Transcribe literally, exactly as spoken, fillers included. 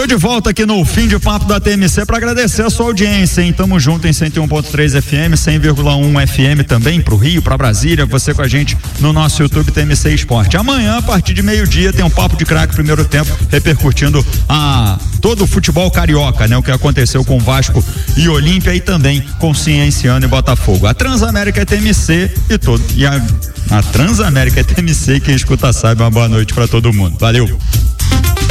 de volta aqui no Fim de Papo da T M C para agradecer a sua audiência, hein? Tamo junto em cento e um ponto três F M, cem vírgula um F M também pro Rio, pra Brasília, você com a gente no nosso YouTube T M C Esporte. Amanhã, a partir de meio-dia, tem um Papo de Craque primeiro tempo, repercutindo a todo o futebol carioca, né? O que aconteceu com Vasco e Olímpia e também com Cienciano e Botafogo. A Transamérica é T M C e todo, e a, a Transamérica é T M C, quem escuta sabe, uma boa noite para todo mundo. Valeu!